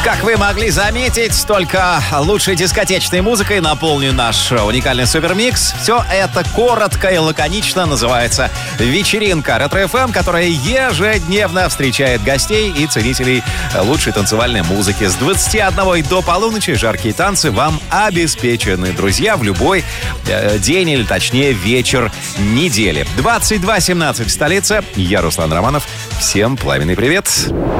Как вы могли заметить, только лучшей дискотечной музыкой наполнен наш уникальный супермикс. Все это коротко и лаконично называется «Вечеринка Ретро-ФМ», которая ежедневно встречает гостей и ценителей лучшей танцевальной музыки. С 21 и до полуночи жаркие танцы вам обеспечены, друзья, в любой день или, точнее, вечер недели. 22:17 в столице. Я Руслан Романов. Всем пламенный привет.